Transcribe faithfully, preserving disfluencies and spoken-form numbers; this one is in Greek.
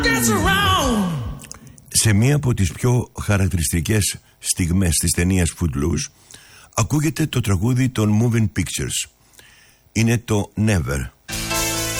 Σε μία από τις πιο χαρακτηριστικές στιγμές της ταινίας Footloose ακούγεται το τραγούδι των Moving Pictures. Είναι το Never.